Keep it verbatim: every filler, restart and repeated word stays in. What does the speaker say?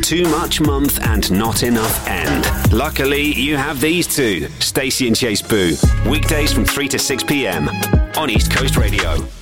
too much month and not enough end. Luckily, you have these two, Stacey and Chase Boo. Weekdays from three to six p.m. on East Coast Radio.